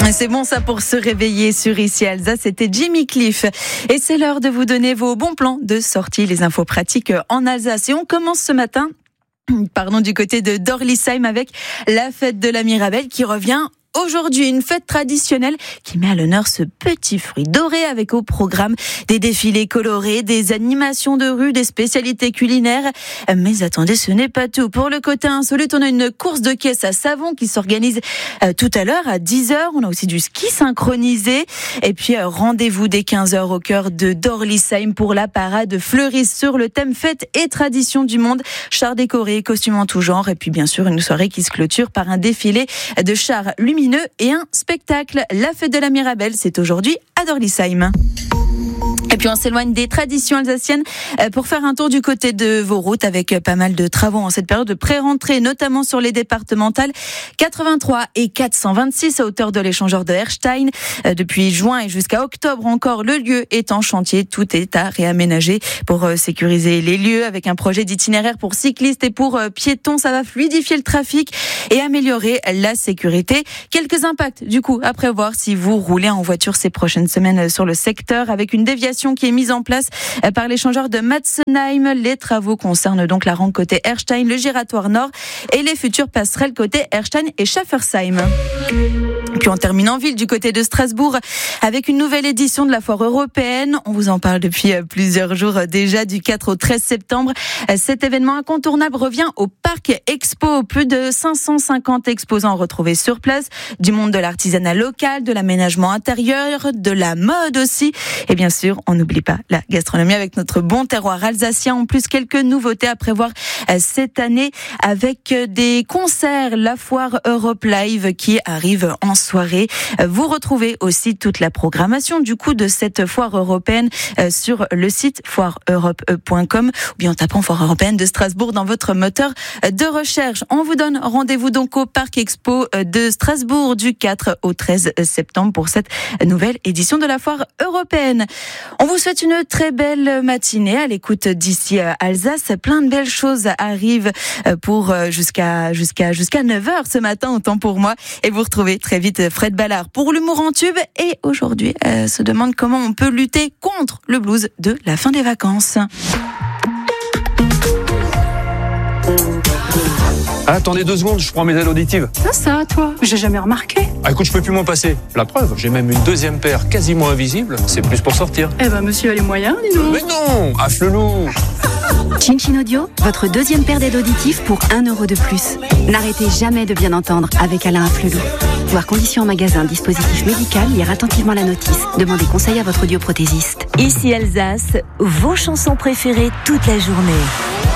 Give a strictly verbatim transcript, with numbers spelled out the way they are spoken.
C'est bon ça pour se réveiller sur Ici Alsace, c'était Jimmy Cliff. Et c'est l'heure de vous donner vos bons plans de sortie, les infos pratiques en Alsace. Et on commence ce matin, pardon, du côté de Dorlisheim avec la fête de la Mirabelle qui revient aujourd'hui, une fête traditionnelle qui met à l'honneur ce petit fruit doré avec au programme des défilés colorés, des animations de rue, des spécialités culinaires. Mais attendez, ce n'est pas tout. Pour le côté insolite, on a une course de caisse à savon qui s'organise euh, tout à l'heure à dix heures. On a aussi du ski synchronisé. Et puis, euh, rendez-vous dès quinze heures au cœur de Dorlisheim pour la parade fleuriste sur le thème fête et tradition du monde. Chars décorés, costumes en tout genre. Et puis, bien sûr, une soirée qui se clôture par un défilé de chars lumineux et un spectacle. La fête de la Mirabelle, c'est aujourd'hui à Dorlisheim. Et puis on s'éloigne des traditions alsaciennes pour faire un tour du côté de vos routes avec pas mal de travaux en cette période de pré-rentrée, notamment sur les départementales quatre-vingt-trois et quatre cent vingt-six à hauteur de l'échangeur de Erstein. Depuis juin et jusqu'à octobre encore, le lieu est en chantier. Tout est à réaménager pour sécuriser les lieux avec un projet d'itinéraire pour cyclistes et pour piétons. Ça va fluidifier le trafic et améliorer la sécurité. Quelques impacts du coup à prévoir si vous roulez en voiture ces prochaines semaines sur le secteur avec une déviation qui est mise en place par l'échangeur de Matzenheim. Les travaux concernent donc la rampe côté Erstein, le giratoire nord et les futures passerelles côté Erstein et Schaffersheim. Puis on termine en ville du côté de Strasbourg avec une nouvelle édition de la foire européenne. On vous en parle depuis plusieurs jours déjà, du quatre au treize septembre. Cet événement incontournable revient au Parc Expo. Plus de cinq cent cinquante exposants retrouvés sur place, du monde de l'artisanat local, de l'aménagement intérieur, de la mode aussi. Et bien sûr, on n'oublie pas la gastronomie avec notre bon terroir alsacien. En plus, quelques nouveautés à prévoir cette année avec des concerts. La foire Europe Live qui arrive en soirée. Vous retrouvez aussi toute la programmation du coup de cette foire européenne sur le site foire europe point com ou bien en tapant Foire européenne de Strasbourg dans votre moteur de recherche. On vous donne rendez-vous donc au Parc Expo de Strasbourg du quatre au treize septembre pour cette nouvelle édition de la foire européenne. On vous souhaite une très belle matinée à l'écoute d'Ici Alsace. Plein de belles choses arrivent pour jusqu'à jusqu'à jusqu'à neuf heures ce matin, autant pour moi. Et vous retrouvez très vite Fred Ballard pour l'humour en tube. Et aujourd'hui, euh, se demande comment on peut lutter contre le blues de la fin des vacances. Ah, attendez deux secondes, je prends mes aides auditives. Ça, ça, toi, j'ai jamais remarqué. Ah, écoute, je peux plus m'en passer. La preuve, j'ai même une deuxième paire quasiment invisible. C'est plus pour sortir. Eh ben, monsieur a les moyens, dis donc. Mais non, à Flelou. Chin Chin Audio, votre deuxième paire d'aides auditives pour un euro de plus. N'arrêtez jamais de bien entendre avec Alain Afflelou. Voir conditions en magasin, dispositif médical, lire attentivement la notice. Demandez conseil à votre audioprothésiste. Ici Alsace, vos chansons préférées toute la journée.